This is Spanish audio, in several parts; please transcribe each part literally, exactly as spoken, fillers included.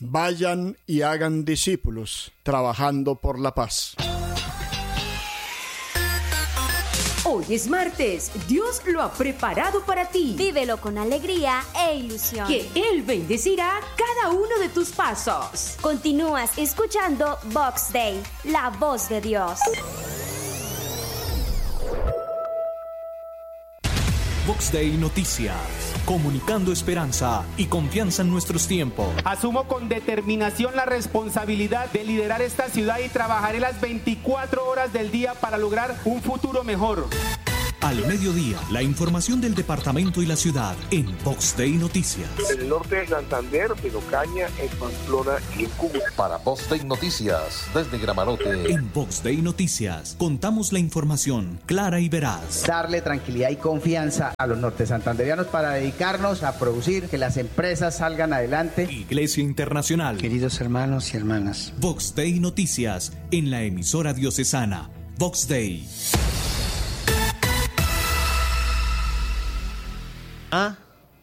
Vayan y hagan discípulos, trabajando por la paz. Hoy es martes, Dios lo ha preparado para ti. Vívelo con alegría e ilusión. Que Él bendecirá cada uno de tus pasos. Continúas escuchando Vox Day, la voz de Dios. Vox Day Noticias, comunicando esperanza y confianza en nuestros tiempos. Asumo con determinación la responsabilidad de liderar esta ciudad y trabajaré las veinticuatro horas del día para lograr un futuro mejor. Al mediodía, la información del departamento y la ciudad en Vox Day Noticias. En el norte de Santander, en Ocaña, en Pamplona y en Cúcuta. Para Vox Day Noticias, desde Gramarote. En Vox Day Noticias, contamos la información clara y veraz. Darle tranquilidad y confianza a los norte santanderianos para dedicarnos a producir, que las empresas salgan adelante. Iglesia Internacional. Queridos hermanos y hermanas. Vox Day Noticias, en la emisora diocesana. Vox Day. Ah.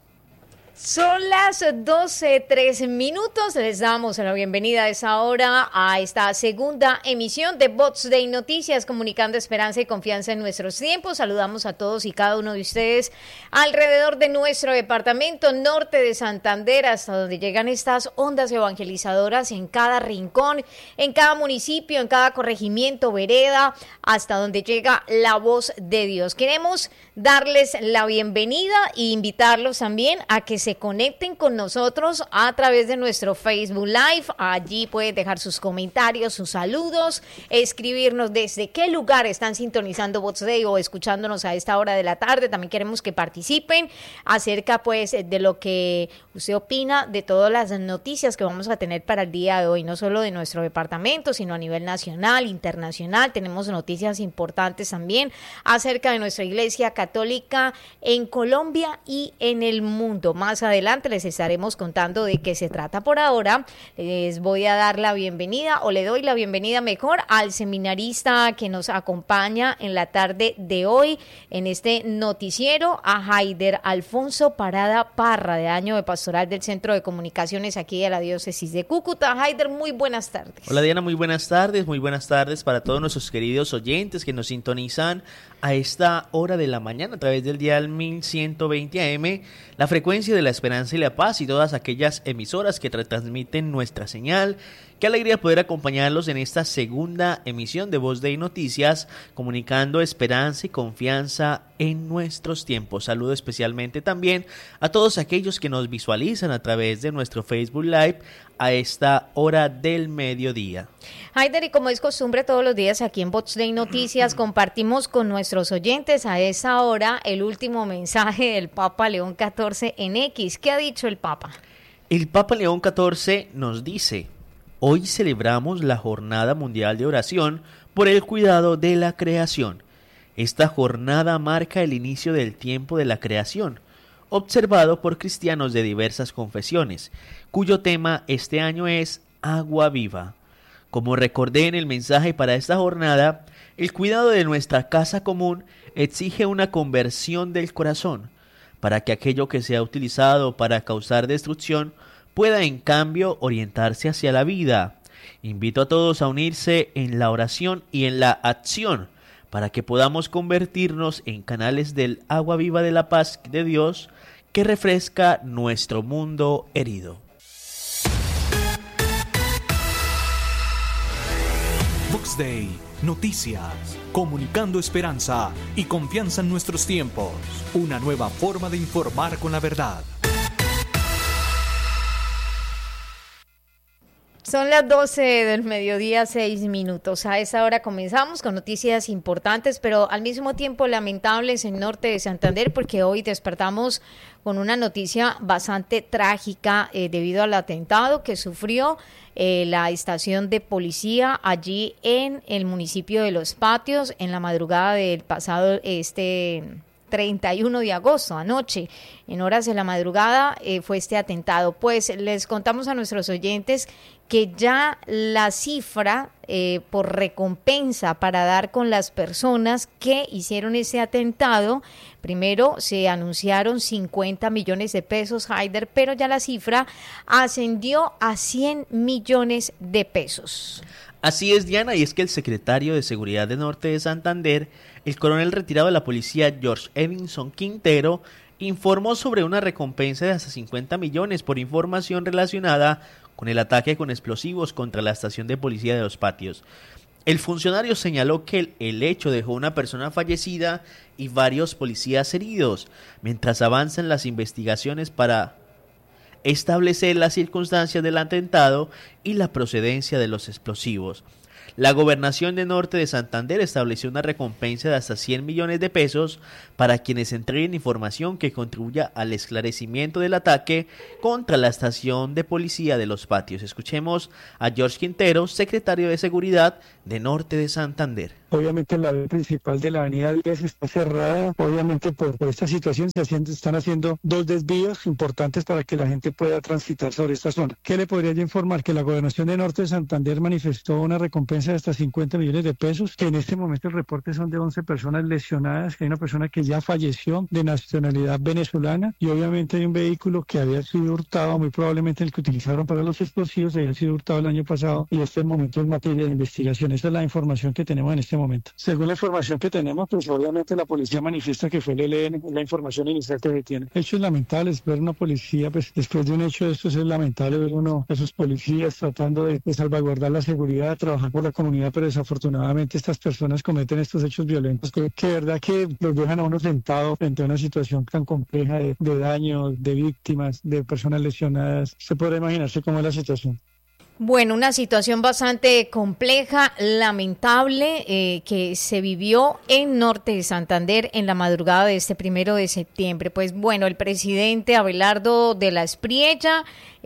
Son las doce, tres minutos. Les damos la bienvenida a esa hora a esta segunda emisión de Vox Day Noticias, comunicando esperanza y confianza en nuestros tiempos. Saludamos a todos y cada uno de ustedes alrededor de nuestro departamento norte de Santander, hasta donde llegan estas ondas evangelizadoras en cada rincón, en cada municipio, en cada corregimiento, vereda, hasta donde llega la voz de Dios. Queremos darles la bienvenida e invitarlos también a que se conecten con nosotros a través de nuestro Facebook Live. Allí pueden dejar sus comentarios, sus saludos, escribirnos desde qué lugar están sintonizando Vox Day o escuchándonos a esta hora de la tarde. También queremos que participen acerca pues de lo que usted opina de todas las noticias que vamos a tener para el día de hoy, no solo de nuestro departamento, sino a nivel nacional, internacional. Tenemos noticias importantes también acerca de nuestra Iglesia Católica en Colombia y en el mundo. Más adelante les estaremos contando de qué se trata. Por ahora les voy a dar la bienvenida, o le doy la bienvenida mejor, al seminarista que nos acompaña en la tarde de hoy en este noticiero, a Haider Alfonso Parada Parra, de Año de Pastoral del Centro de Comunicaciones aquí de la Diócesis de Cúcuta. Haider, muy buenas tardes. Hola Diana, muy buenas tardes, muy buenas tardes para todos nuestros queridos oyentes que nos sintonizan a esta hora de la mañana a través del dial mil ciento veinte A M, la frecuencia de la esperanza y la paz, y todas aquellas emisoras que retransmiten nuestra señal. Qué alegría poder acompañarlos en esta segunda emisión de Vox Day Noticias, comunicando esperanza y confianza en nuestros tiempos. Saludo especialmente también a todos aquellos que nos visualizan a través de nuestro Facebook Live a esta hora del mediodía. Haider, y como es costumbre todos los días aquí en Vox Day Noticias, compartimos con nuestros oyentes a esa hora el último mensaje del Papa León catorce en X. ¿Qué ha dicho el Papa? El Papa León catorce nos dice: hoy celebramos la Jornada Mundial de Oración por el cuidado de la creación. Esta jornada marca el inicio del tiempo de la creación, observado por cristianos de diversas confesiones, cuyo tema este año es Agua Viva. Como recordé en el mensaje para esta jornada, el cuidado de nuestra casa común exige una conversión del corazón, para que aquello que sea utilizado para causar destrucción pueda en cambio orientarse hacia la vida. Invito a todos a unirse en la oración y en la acción para que podamos convertirnos en canales del agua viva de la paz de Dios que refresca nuestro mundo herido. Vox Day Noticias, comunicando esperanza y confianza en nuestros tiempos. Una nueva forma de informar con la verdad. Son las doce del mediodía, seis minutos. A esa hora comenzamos con noticias importantes, pero al mismo tiempo lamentables en norte de Santander, porque hoy despertamos con una noticia bastante trágica eh, debido al atentado que sufrió eh, la estación de policía allí en el municipio de Los Patios en la madrugada del pasado este treinta y uno de agosto, anoche, en horas de la madrugada, eh, fue este atentado. Pues les contamos a nuestros oyentes que ya la cifra eh, por recompensa para dar con las personas que hicieron ese atentado, primero se anunciaron cincuenta millones de pesos, Haider, pero ya la cifra ascendió a cien millones de pesos. Así es, Diana, y es que el secretario de Seguridad de Norte de Santander, el coronel retirado de la policía George Edinson Quintero, informó sobre una recompensa de hasta cincuenta millones por información relacionada con el ataque con explosivos contra la estación de policía de Los Patios. El funcionario señaló que el, el hecho dejó una persona fallecida y varios policías heridos, mientras avanzan las investigaciones para establecer las circunstancias del atentado y la procedencia de los explosivos. La Gobernación de Norte de Santander estableció una recompensa de hasta cien millones de pesos para quienes entreguen información que contribuya al esclarecimiento del ataque contra la estación de policía de Los Patios. Escuchemos a George Quintero, secretario de Seguridad de Norte de Santander. Obviamente la vía principal de la avenida diez está cerrada, obviamente por, por esta situación se haciendo, están haciendo dos desvíos importantes para que la gente pueda transitar sobre esta zona. ¿Qué le podría yo informar? Que la Gobernación de Norte de Santander manifestó una recompensa de hasta cincuenta millones de pesos, que en este momento el reporte son de once personas lesionadas, que hay una persona que ya falleció de nacionalidad venezolana y obviamente hay un vehículo que había sido hurtado, muy probablemente el que utilizaron para los explosivos, había sido hurtado el año pasado y este momento es materia de investigación. Esa es la información que tenemos en este momento. Según la información que tenemos, pues obviamente la policía manifiesta que fue el E L N, la información inicial que se tiene. Hechos lamentables, ver una policía, pues después de un hecho de estos es lamentable ver uno a esos policías tratando de, de salvaguardar la seguridad, trabajar por la comunidad, pero desafortunadamente estas personas cometen estos hechos violentos que, que de verdad que los dejan a uno sentado frente a una situación tan compleja de, de daños, de víctimas, de personas lesionadas. Se podrá imaginarse cómo es la situación. Bueno, una situación bastante compleja, lamentable, eh, que se vivió en Norte de Santander en la madrugada de este primero de septiembre. Pues bueno, el presidente Abelardo de la Espriella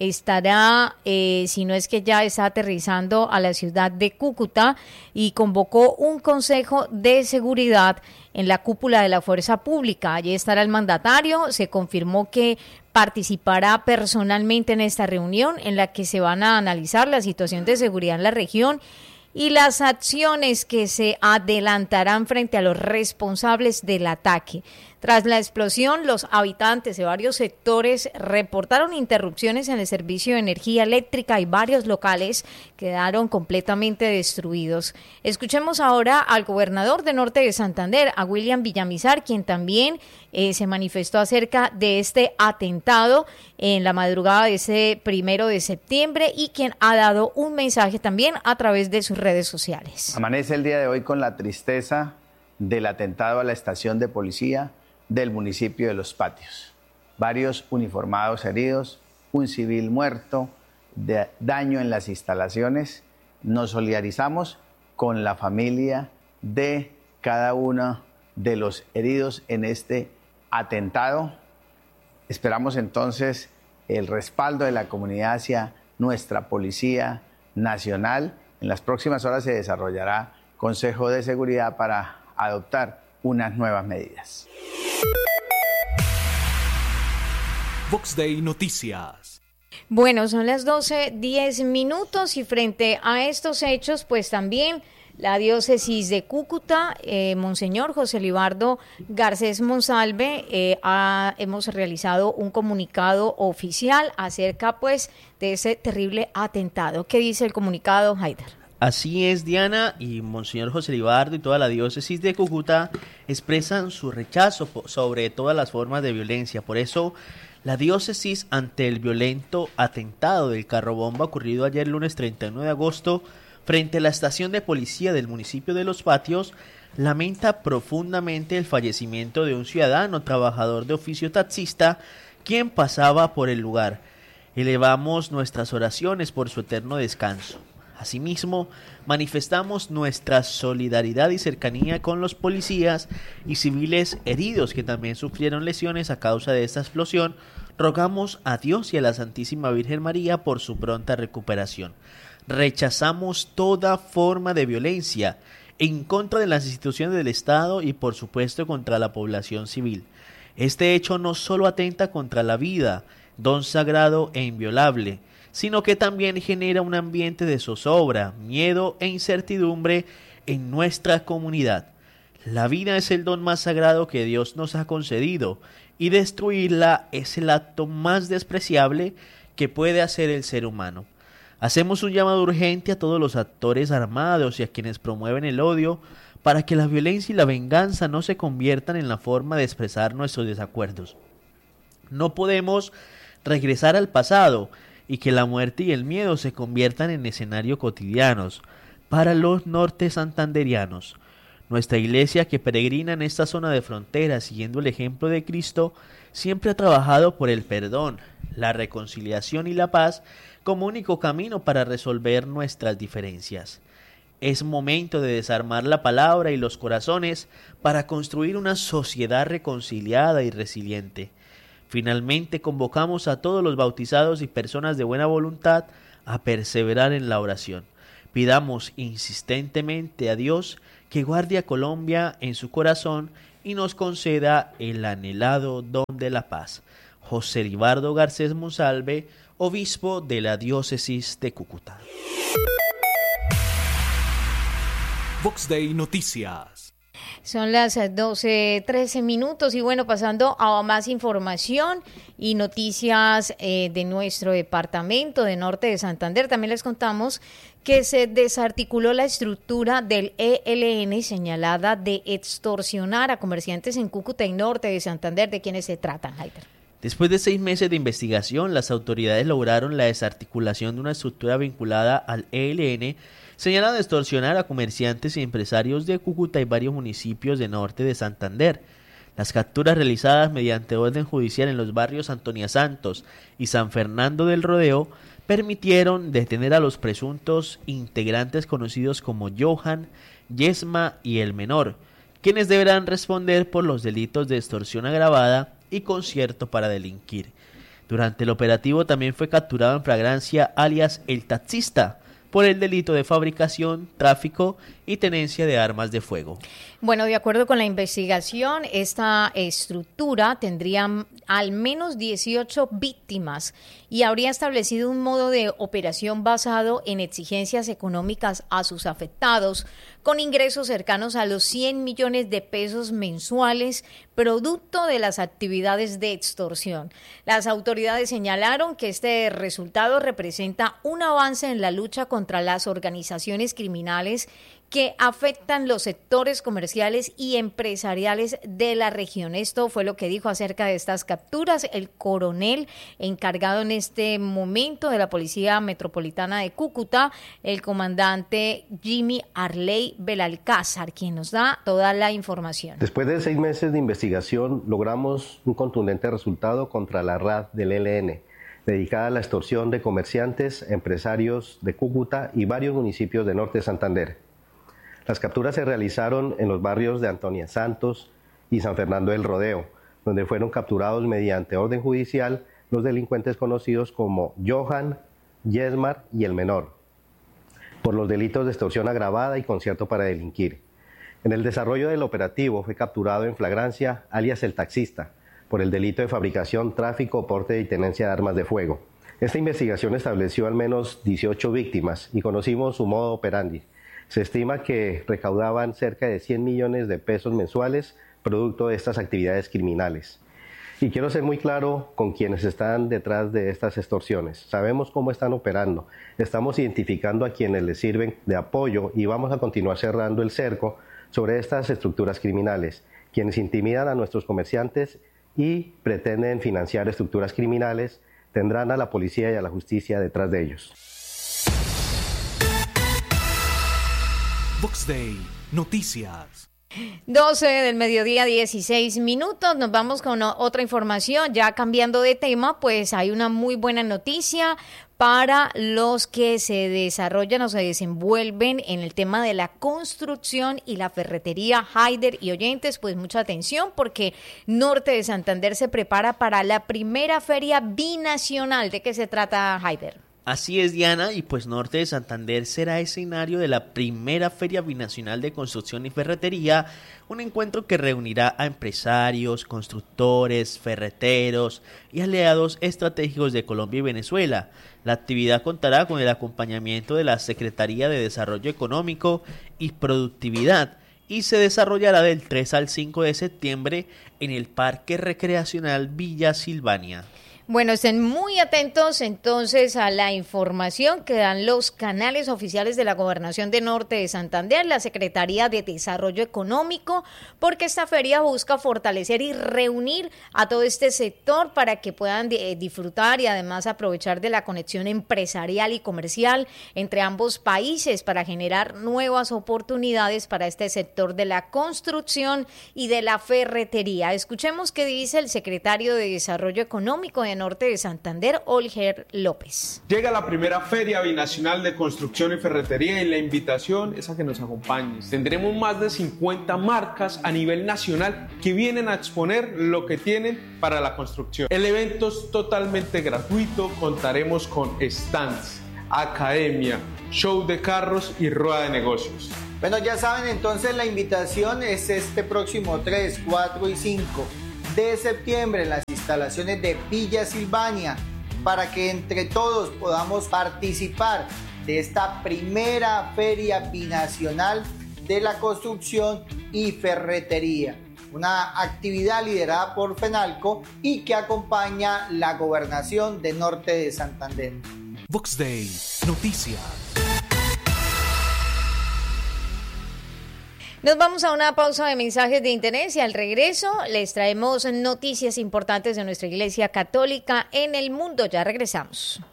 estará, eh, si no es que ya está aterrizando a la ciudad de Cúcuta y convocó un consejo de seguridad en la cúpula de la Fuerza Pública. Allí estará el mandatario, se confirmó que participará personalmente en esta reunión en la que se van a analizar la situación de seguridad en la región y las acciones que se adelantarán frente a los responsables del ataque. Tras la explosión, los habitantes de varios sectores reportaron interrupciones en el servicio de energía eléctrica y varios locales quedaron completamente destruidos. Escuchemos ahora al gobernador de Norte de Santander, a William Villamizar, quien también eh, se manifestó acerca de este atentado en la madrugada de ese primero de septiembre y quien ha dado un mensaje también a través de sus redes sociales. Amanece el día de hoy con la tristeza del atentado a la estación de policía del municipio de Los Patios. Varios uniformados heridos, un civil muerto, de daño en las instalaciones. Nos solidarizamos con la familia de cada uno de los heridos en este atentado. Esperamos entonces el respaldo de la comunidad hacia nuestra Policía Nacional. En las próximas horas se desarrollará Consejo de Seguridad para adoptar unas nuevas medidas. Vox Day Noticias. Bueno, son las doce diez minutos y frente a estos hechos, pues también la diócesis de Cúcuta, eh, Monseñor José Libardo Garcés Monsalve, eh, ha, hemos realizado un comunicado oficial acerca pues de ese terrible atentado. ¿Qué dice el comunicado, Haider? Así es, Diana, y Monseñor José Libardo y toda la diócesis de Cúcuta expresan su rechazo sobre todas las formas de violencia. Por eso, la diócesis, ante el violento atentado del carro bomba ocurrido ayer lunes treinta y nueve de agosto frente a la estación de policía del municipio de Los Patios, lamenta profundamente el fallecimiento de un ciudadano trabajador de oficio taxista quien pasaba por el lugar. Elevamos nuestras oraciones por su eterno descanso. Asimismo, manifestamos nuestra solidaridad y cercanía con los policías y civiles heridos que también sufrieron lesiones a causa de esta explosión. Rogamos a Dios y a la Santísima Virgen María por su pronta recuperación. Rechazamos toda forma de violencia en contra de las instituciones del Estado y por supuesto contra la población civil. Este hecho no solo atenta contra la vida, don sagrado e inviolable, sino que también genera un ambiente de zozobra, miedo e incertidumbre en nuestra comunidad. La vida es el don más sagrado que Dios nos ha concedido y destruirla es el acto más despreciable que puede hacer el ser humano. Hacemos un llamado urgente a todos los actores armados y a quienes promueven el odio para que la violencia y la venganza no se conviertan en la forma de expresar nuestros desacuerdos. No podemos regresar al pasado y que la muerte y el miedo se conviertan en escenarios cotidianos para los norte santanderianos. Nuestra iglesia, que peregrina en esta zona de frontera siguiendo el ejemplo de Cristo, siempre ha trabajado por el perdón, la reconciliación y la paz como único camino para resolver nuestras diferencias. Es momento de desarmar la palabra y los corazones para construir una sociedad reconciliada y resiliente. Finalmente convocamos a todos los bautizados y personas de buena voluntad a perseverar en la oración. Pidamos insistentemente a Dios que guarde a Colombia en su corazón y nos conceda el anhelado don de la paz. José Libardo Garcés Monsalve, obispo de la diócesis de Cúcuta. Vox Day Noticias. Son las doce trece minutos y bueno, pasando a más información y noticias eh, de nuestro departamento de Norte de Santander. También les contamos que se desarticuló la estructura del E L N señalada de extorsionar a comerciantes en Cúcuta y Norte de Santander. ¿De quiénes se tratan, Haider? Después de seis meses de investigación, las autoridades lograron la desarticulación de una estructura vinculada al E L N señalada de extorsionar a comerciantes y empresarios de Cúcuta y varios municipios de Norte de Santander. Las capturas realizadas mediante orden judicial en los barrios Antonia Santos y San Fernando del Rodeo permitieron detener a los presuntos integrantes conocidos como Johan, Yesma y el Menor, quienes deberán responder por los delitos de extorsión agravada y concierto para delinquir. Durante el operativo también fue capturado en flagrancia alias El Taxista por el delito de fabricación, tráfico y tenencia de armas de fuego. Bueno, de acuerdo con la investigación, esta estructura tendría al menos dieciocho víctimas y habría establecido un modo de operación basado en exigencias económicas a sus afectados, con ingresos cercanos a los cien millones de pesos mensuales, producto de las actividades de extorsión. Las autoridades señalaron que este resultado representa un avance en la lucha contra las organizaciones criminales que afectan los sectores comerciales y empresariales de la región. Esto fue lo que dijo acerca de estas capturas el coronel encargado en este momento de la Policía Metropolitana de Cúcuta, el comandante Jimmy Arley Belalcázar, quien nos da toda la información. Después de seis meses de investigación, logramos un contundente resultado contra la R A D del E L N, dedicada a la extorsión de comerciantes, empresarios de Cúcuta y varios municipios de Norte de Santander. Las capturas se realizaron en los barrios de Antonia Santos y San Fernando del Rodeo, donde fueron capturados mediante orden judicial los delincuentes conocidos como Johan, Yesmar y el Menor, por los delitos de extorsión agravada y concierto para delinquir. En el desarrollo del operativo fue capturado en flagrancia alias El Taxista, por el delito de fabricación, tráfico, porte y tenencia de armas de fuego. Esta investigación estableció al menos dieciocho víctimas y conocimos su modo operandi. Se estima que recaudaban cerca de cien millones de pesos mensuales producto de estas actividades criminales. Y quiero ser muy claro con quienes están detrás de estas extorsiones. Sabemos cómo están operando, estamos identificando a quienes les sirven de apoyo y vamos a continuar cerrando el cerco sobre estas estructuras criminales, quienes intimidan a nuestros comerciantes y pretenden financiar estructuras criminales, tendrán a la policía y a la justicia detrás de ellos. Vox Day Noticias. doce del mediodía, dieciséis minutos. Nos vamos con otra información. Ya cambiando de tema, pues hay una muy buena noticia para los que se desarrollan o se desenvuelven en el tema de la construcción y la ferretería. Haider y oyentes, pues mucha atención porque Norte de Santander se prepara para la primera feria binacional. ¿De qué se trata, Haider? Así es, Diana, y pues Norte de Santander será escenario de la primera Feria Binacional de Construcción y Ferretería, un encuentro que reunirá a empresarios, constructores, ferreteros y aliados estratégicos de Colombia y Venezuela. La actividad contará con el acompañamiento de la Secretaría de Desarrollo Económico y Productividad y se desarrollará del tres al cinco de septiembre en el Parque Recreacional Villa Silvania. Bueno, estén muy atentos entonces a la información que dan los canales oficiales de la Gobernación de Norte de Santander, la Secretaría de Desarrollo Económico, porque esta feria busca fortalecer y reunir a todo este sector para que puedan de, disfrutar y además aprovechar de la conexión empresarial y comercial entre ambos países para generar nuevas oportunidades para este sector de la construcción y de la ferretería. Escuchemos qué dice el secretario de Desarrollo Económico de Norte de Santander, Olger López. Llega la primera Feria Binacional de Construcción y Ferretería y la invitación es a que nos acompañes. Tendremos más de cincuenta marcas a nivel nacional que vienen a exponer lo que tienen para la construcción. El evento es totalmente gratuito, contaremos con stands, academia, show de carros y rueda de negocios. Bueno, ya saben, entonces la invitación es este próximo tres, cuatro y cinco de septiembre en las instalaciones de Villa Silvania para que entre todos podamos participar de esta primera feria binacional de la construcción y ferretería, una actividad liderada por FENALCO y que acompaña la Gobernación de Norte de Santander. Vox Day, noticias. Nos vamos a una pausa de mensajes de interés y al regreso les traemos noticias importantes de nuestra Iglesia Católica en el mundo. Ya regresamos.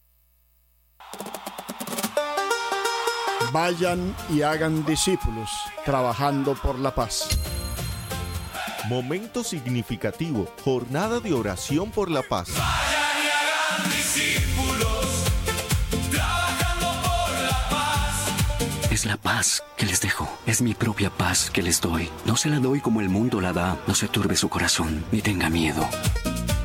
Vayan y hagan discípulos, trabajando por la paz. Momento significativo, jornada de oración por la paz. Vayan y hagan discípulos, trabajando por la paz. Es la paz que les dejo, es mi propia paz que les doy. No se la doy como el mundo la da, no se turbe su corazón, ni tenga miedo.